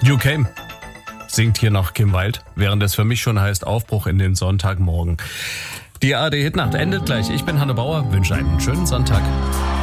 You Came, singt hier noch Kim Wilde, während es für mich schon heißt Aufbruch in den Sonntagmorgen. Die ARD Hitnacht endet gleich. Ich bin Hanne Bauer, wünsche einen schönen Sonntag.